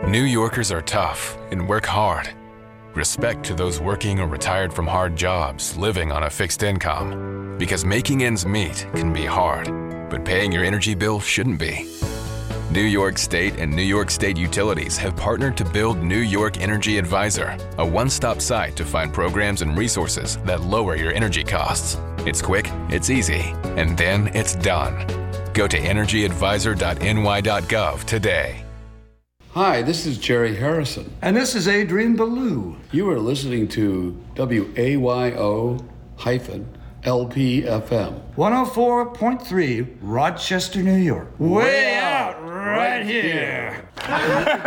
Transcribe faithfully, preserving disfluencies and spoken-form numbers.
New Yorkers are tough and work hard. Respect to those working or retired from hard jobs, living on a fixed income. Because making ends meet can be hard, but paying your energy bill shouldn't be. New York State and New York State Utilities have partnered to build New York Energy Advisor, a one-stop site to find programs and resources that lower your energy costs. It's quick, it's easy, and then it's done. Go to energy advisor dot n y dot gov today. Hi, this is Jerry Harrison. And this is Adrian Ballou. You are listening to W A Y O L P F M. one oh four point three, Rochester, New York. Way out right here.